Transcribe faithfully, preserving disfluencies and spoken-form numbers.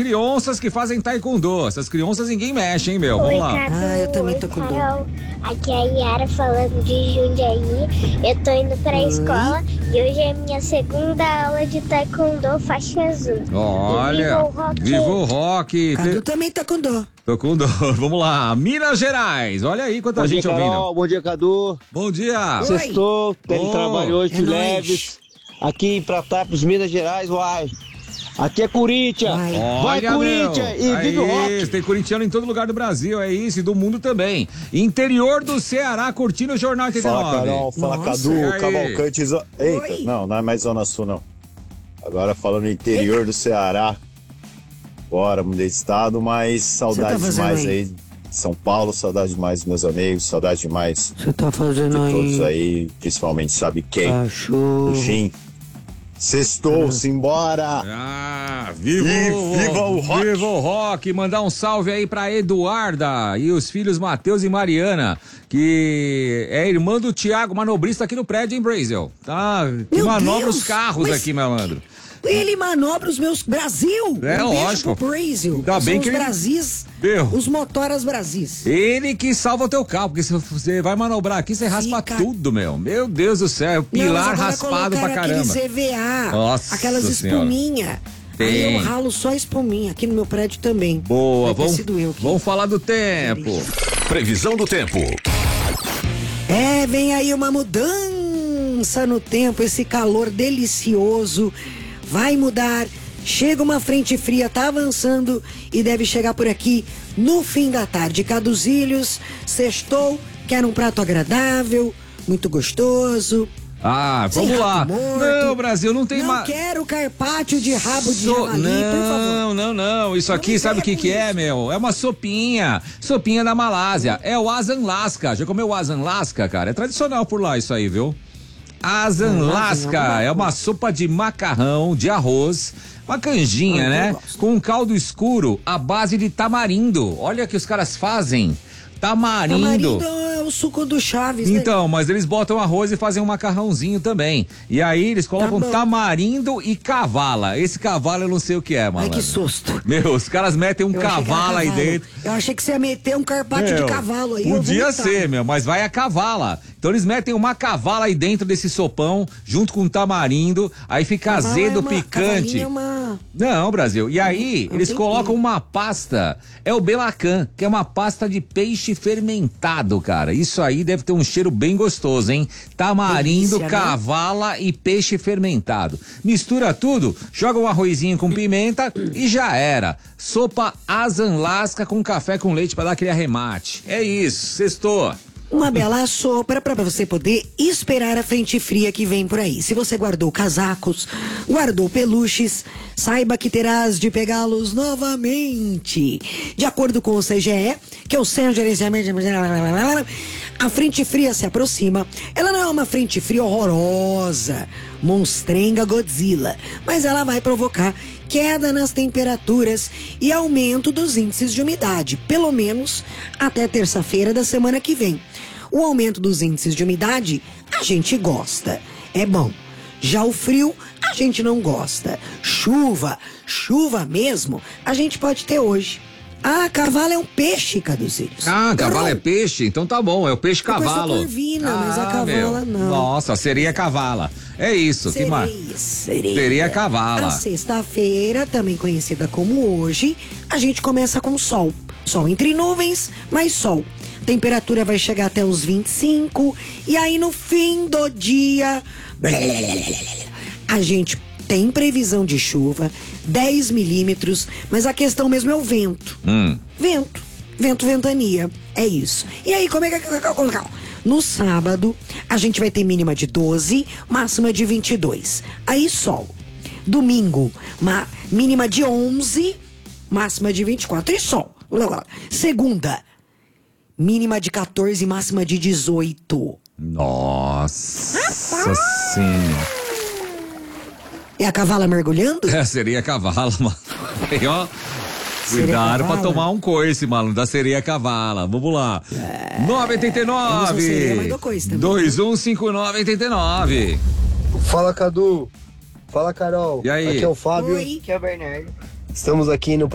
crianças que fazem taekwondo. Essas crianças ninguém mexe, hein, meu? Vamos Oi, lá. Cadu. Ah, eu também tô Oi, com dor. Carol. Aqui é a Yara falando de Jundiaí. Eu tô indo pra Oi. escola e hoje é minha segunda aula de taekwondo faixa azul. Olha, E viva o rock. viva o rock. Cadu Te- também tá com dor. Tô com dor. Vamos lá. Minas Gerais. Olha aí quanta Bom dia, gente Carol. ouvindo. Bom dia, Cadu. Bom dia. Oi. Sextou, Oh, teletrabalho hoje é de nóis. leves. Aqui em Pratápolis, Minas Gerais, uai. Aqui é Corinthians. Vai. Vai, Olha, Corinthians. meu. E vive o Aí, rock. tem corintiano em todo lugar do Brasil, é isso, e do mundo também. Interior do Ceará, curtindo o Jornal oitenta e nove. Fala, Carol. Fala, Nossa. Cadu. E aí? Cavalcante. Zo- Eita, Oi. não, não é mais Zona Sul, não. Agora falando interior do Ceará. Bora, mudei de estado, mas saudades fazendo demais aí? aí. São Paulo, saudade demais dos meus amigos, saudade demais Você tá de fazendo todos aí? aí, principalmente sabe quem? Cachorro. O Jim. Sextou, simbora! Ah, viva, E o, viva o rock! Viva o rock! Mandar um salve aí pra Eduarda e os filhos Matheus e Mariana, que é irmã do Thiago, manobrista aqui no prédio em Brasil. Tá? Que Meu manobra Deus, os carros mas aqui, malandro. Ele manobra os meus Brasil. É, um beijo lógico. pro Brasil. Ainda São bem os que ele- Brasis, Meu. os motoras Brasis. Ele que salva o teu carro, porque se você vai manobrar aqui, você raspa Fica- tudo, meu. Meu Deus do céu, pilar Não, mas agora raspado pra colocaram caramba. aqueles E V A, Nossa aquelas Senhora. espuminha. Aí Tem. eu ralo só espuminha, aqui no meu prédio também. Boa, Deve ter vamos, sido eu que- vamos falar do tempo. Previsão do tempo. É, vem aí uma mudança no tempo, esse calor delicioso vai mudar. Chega uma frente fria, tá avançando e deve chegar por aqui no fim da tarde. Caduzilhos, sextou, quer um prato agradável, muito gostoso. Ah, Sem vamos lá. rato morto. Não, Brasil, não tem Não mais. quero carpaccio de rabo de So- javali, por favor. Não, não, não. Isso aqui, me sabe o que venha que com é, isso. meu? É uma sopinha. Sopinha da Malásia. É o Asan Lasca. Já comeu o Asan Lasca, cara? É tradicional por lá isso aí, viu? Asan Ah, Lasca não. é uma sopa de macarrão, de arroz, uma canjinha, Ah, né? eu gosto. Com um caldo escuro à base de tamarindo. Olha o que os caras fazem. Tamarindo. Tamarindo é o suco do Chaves, né? Então, mas eles botam arroz e fazem um macarrãozinho também. E aí eles colocam Tá bom. tamarindo e cavala. Esse cavalo eu não sei o que é, Ai, malandro. que susto. Meu, os caras metem um Eu achei que era cavalo aí dentro. Eu achei que você ia meter um carpaccio Meu, de cavalo aí. eu podia vou vomitar. ser, meu, mas vai a cavala. Então eles metem uma cavala aí dentro desse sopão, junto com tamarindo, aí fica Cavalo azedo, é uma- picante. cavalinho é uma... Não, Brasil. E aí, Não eles tem colocam como. uma pasta. É o Belacan, que é uma pasta de peixe fermentado, cara. Isso aí deve ter um cheiro bem gostoso, hein? Tamarindo, Delícia, né? cavala e peixe fermentado. Mistura tudo, joga um arrozinho com pimenta e já era. Sopa Asan Lasca com café com leite pra dar aquele arremate. É isso, sextou. Uma bela sopa para você poder esperar a frente fria que vem por aí. Se você guardou casacos, guardou peluches, saiba que terás de pegá-los novamente. De acordo com o C G E, que é o Centro de Gerenciamento, a frente fria se aproxima. Ela não é uma frente fria horrorosa, monstrenga Godzilla, mas ela vai provocar queda nas temperaturas e aumento dos índices de umidade, pelo menos até terça-feira da semana que vem. O aumento dos índices de umidade, a gente gosta, é bom. Já o frio, a gente não gosta. Chuva, chuva mesmo, a gente pode ter hoje. Ah, cavalo é um peixe, Caduzilhos. Ah, cavalo é peixe? Então tá bom, é o peixe Depois cavalo. a corvina, mas a Ah, cavala meu. não. Nossa, seria cavala. É isso, que mais? Sereia, sereia. Seria cavala. A sexta-feira, também conhecida como hoje, a gente começa com sol. Sol entre nuvens, mas sol. Temperatura vai chegar até os vinte e cinco. E aí no fim do dia, a gente tem previsão de chuva, dez milímetros, mas a questão mesmo é o vento. Hum. Vento. Vento, ventania. É isso. E aí, como é que... No sábado, a gente vai ter mínima de doze, máxima de vinte e dois. Aí, sol. Domingo, uma mínima de onze, máxima de vinte e quatro. E sol. Segunda, mínima de quatorze, máxima de dezoito. Nossa senhora. É a cavala mergulhando? É, seria cavalo, mano. Aí, ó. Cuidado pra cavala? tomar um coice, mano, da sereia cavala. Vamos lá. nove oito eu não sou sereia, mas nove dou coice também. dois um cinco nove oito nove. Fala, Cadu. Fala, Carol. E aí? Aqui é o Fábio. Oi. Que é o Bernardo. Estamos aqui no